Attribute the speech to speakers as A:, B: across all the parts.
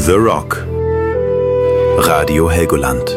A: The Rock. Radio Helgoland.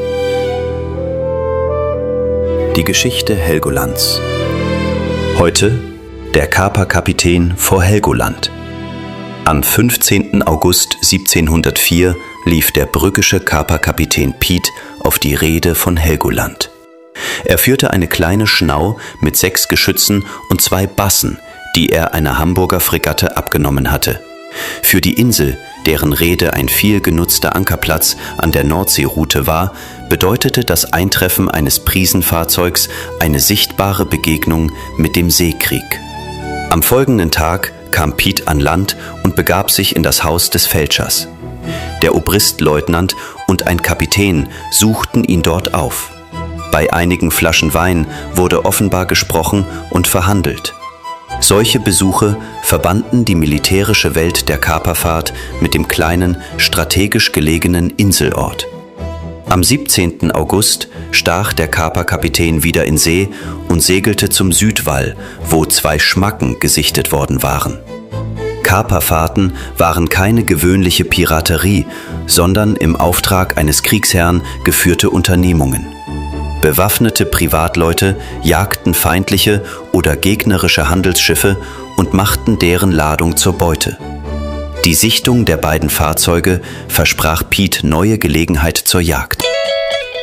A: Die Geschichte Helgolands. Heute der Kaperkapitän vor Helgoland. Am 15. August 1704 lief der brüggische Kaperkapitän Piet auf die Reede von Helgoland. Er führte eine kleine Schnau mit 6 Geschützen und 2 Bassen, die er einer Hamburger Fregatte abgenommen hatte. Für die Insel, deren Reede ein viel genutzter Ankerplatz an der Nordseeroute war, bedeutete das Eintreffen eines Prisenfahrzeugs eine sichtbare Begegnung mit dem Seekrieg. Am folgenden Tag kam Piet an Land und begab sich in das Haus des Feldschers. Der Obristleutnant und ein Kapitän suchten ihn dort auf. Bei einigen Flaschen Wein wurde offenbar gesprochen und verhandelt. Solche Besuche verbanden die militärische Welt der Kaperfahrt mit dem kleinen, strategisch gelegenen Inselort. Am 17. August stach der Kaperkapitän wieder in See und segelte zum Südwall, wo 2 Schmacken gesichtet worden waren. Kaperfahrten waren keine gewöhnliche Piraterie, sondern im Auftrag eines Kriegsherrn geführte Unternehmungen. Bewaffnete Privatleute jagten feindliche oder gegnerische Handelsschiffe und machten deren Ladung zur Beute. Die Sichtung der beiden Fahrzeuge versprach Piet neue Gelegenheit zur Jagd.